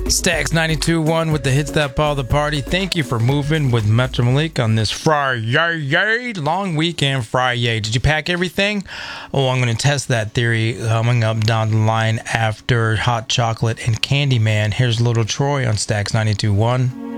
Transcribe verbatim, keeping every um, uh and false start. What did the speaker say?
Stacks ninety-two point one with the hits that follow the party. Thank you for moving with Metro Malik on this Friday, long weekend Friday. Did you pack everything? Oh, I'm going to test that theory coming up down the line after Hot Chocolate and Candyman. Here's Little Troy on Stacks ninety-two point one.